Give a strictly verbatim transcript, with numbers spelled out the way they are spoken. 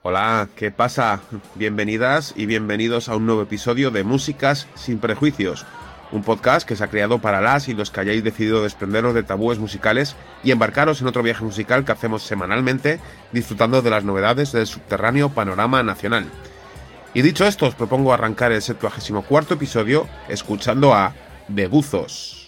Hola, ¿qué pasa? Bienvenidas y bienvenidos a un nuevo episodio de Músicas sin Prejuicios, un podcast que se ha creado para las y los que hayáis decidido desprenderos de tabúes musicales y embarcaros en otro viaje musical que hacemos semanalmente, disfrutando de las novedades del subterráneo panorama nacional. Y dicho esto, os propongo arrancar el septuagésimo cuarto episodio escuchando a De Buzos.